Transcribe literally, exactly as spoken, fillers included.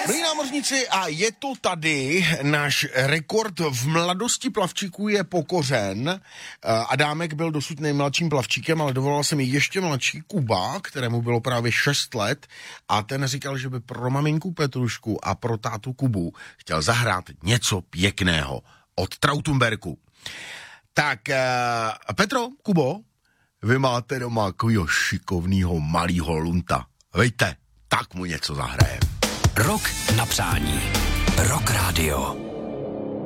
Milí námořníci, a je to tady, náš rekord v mladosti plavčíků je pokořen. Adámek byl dosud nejmladším plavčíkem, ale dovolal se mi ještě mladší Kuba, kterému bylo právě šest let, a ten říkal, že by pro maminku Petrušku a pro tátu Kubu chtěl zahrát něco pěkného od Trautenbergu. Tak, Petro, Kubo, vy máte doma takovýho šikovnýho malýho lunta. Vejte, tak mu něco zahrajem. Rok na přání. Rock Radio.